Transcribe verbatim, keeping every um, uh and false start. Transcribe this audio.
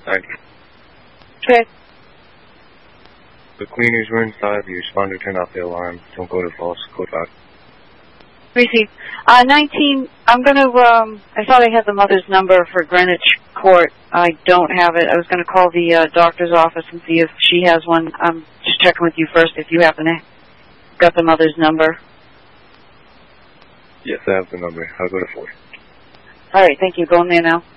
ninety. Okay. The cleaners were inside. The responder turned off the alarm. Don't go to false. Code five. Receive. Uh, nineteen, I'm going to, um, I thought I had the mother's number for Greenwich Court. I don't have it. I was going to call the uh, doctor's office and see if she has one. I'm just checking with you first if you happen to got the mother's number. Yes, I have the number. I'll go to four. All right, thank you. Going there now.